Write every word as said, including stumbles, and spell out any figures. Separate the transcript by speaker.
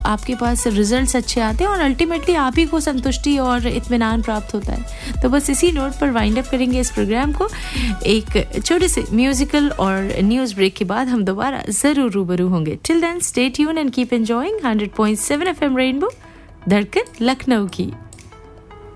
Speaker 1: आपके पास रिजल्ट्स अच्छे आते हैं और अल्टीमेटली आप ही को संतुष्टि और इत्मीनान प्राप्त होता है। तो बस इसी नोट पर वाइंड अप करेंगे इस प्रोग्राम को। एक छोटे से म्यूजिकल और न्यूज़ ब्रेक के बाद हम दोबारा ज़रूर रूबरू होंगे। Till then stay tune and keep enjoying hundred point seven F M rainbow, धड़कन लखनऊ की।